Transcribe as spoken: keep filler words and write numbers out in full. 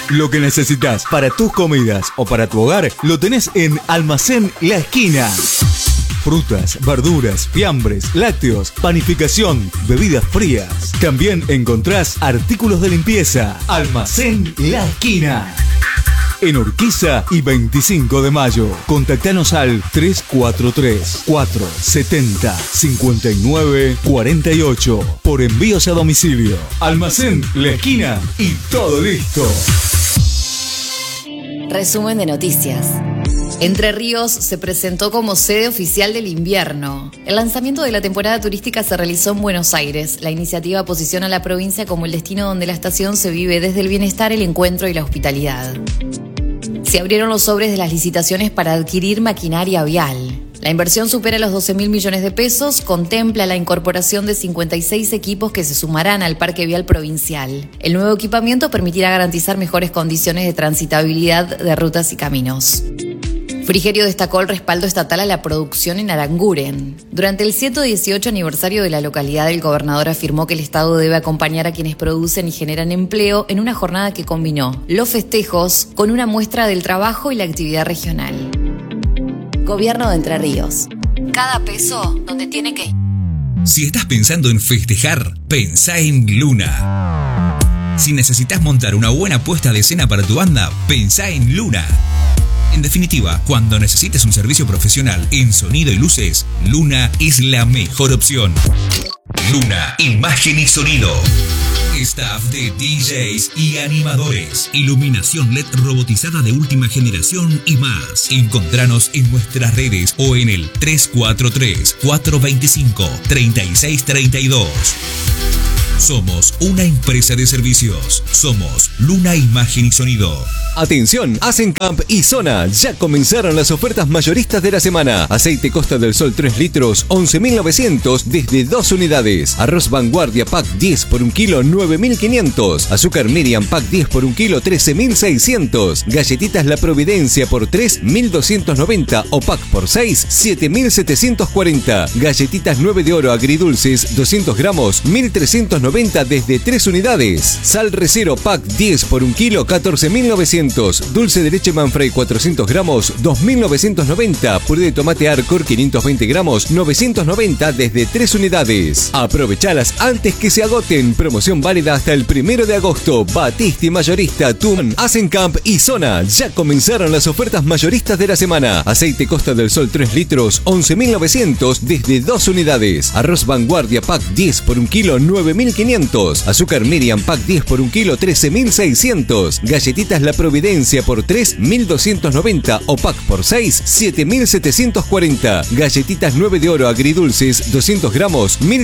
Lo que necesitas para tus comidas o para tu hogar lo tenés en Almacén La Esquina. Frutas, verduras, fiambres, lácteos, panificación, bebidas frías. También encontrás artículos de limpieza. Almacén La Esquina. En Urquiza y veinticinco de mayo. Contactanos al tres cuatro tres, cuatro siete cero, cinco nueve cuatro ocho por envíos a domicilio. Almacén La Esquina y todo listo. Resumen de noticias. Entre Ríos se presentó como sede oficial del invierno. El lanzamiento de la temporada turística se realizó en Buenos Aires. La iniciativa posiciona a la provincia como el destino donde la estación se vive desde el bienestar, el encuentro y la hospitalidad. Se abrieron los sobres de las licitaciones para adquirir maquinaria vial. La inversión supera los doce mil millones de pesos, contempla la incorporación de cincuenta y seis equipos que se sumarán al parque vial provincial. El nuevo equipamiento permitirá garantizar mejores condiciones de transitabilidad de rutas y caminos. Frigerio destacó el respaldo estatal a la producción en Aranguren. Durante el ciento dieciocho aniversario de la localidad, el gobernador afirmó que el Estado debe acompañar a quienes producen y generan empleo en una jornada que combinó los festejos con una muestra del trabajo y la actividad regional. Gobierno de Entre Ríos. Cada peso donde tiene que ir. Si estás pensando en festejar, pensá en Luna. Si necesitas montar una buena puesta de escena para tu banda, pensá en Luna. En definitiva, cuando necesites un servicio profesional en sonido y luces, Luna es la mejor opción. Luna, imagen y sonido. Staff de D Js y animadores. Iluminación L E D robotizada de última generación y más. Encontranos en nuestras redes o en el tres cuatro tres, cuatro dos cinco, tres seis tres dos. Somos una empresa de servicios. Somos Luna Imagen y Sonido. Atención, Asencamp y Zona. Ya comenzaron las ofertas mayoristas de la semana. Aceite Costa del Sol tres litros, once mil novecientos desde dos unidades. Arroz Vanguardia Pack diez por un kilo, nueve mil quinientos. Azúcar Miriam Pack diez por un kilo, trece mil seiscientos. Galletitas La Providencia por tres, mil doscientos noventa o Pack por seis, siete mil setecientos cuarenta. Galletitas nueve de Oro agridulces, doscientos gramos, mil trescientos noventa desde tres unidades. Sal Recero Pack diez por un kilo, catorce mil novecientos. Dulce de leche Manfrey cuatrocientos gramos, dos mil novecientos noventa. Puré de tomate Arcor quinientos veinte gramos, novecientos noventa desde tres unidades. Aprovechalas antes que se agoten. Promoción válida hasta el primero de agosto. Batiste Mayorista, Tun, Asencamp y Zona. Ya comenzaron las ofertas mayoristas de la semana. Aceite Costa del Sol tres litros, once mil novecientos desde dos unidades. Arroz Vanguardia Pack diez por un kilo, nueve mil quinientos. Azúcar Miriam Pack diez por un kilo, trece mil seiscientos. Galletitas La Providencia por tres, mil doscientos noventa o Pack por seis, siete mil setecientos cuarenta. Galletitas nueve de Oro agridulces, doscientos gramos, mil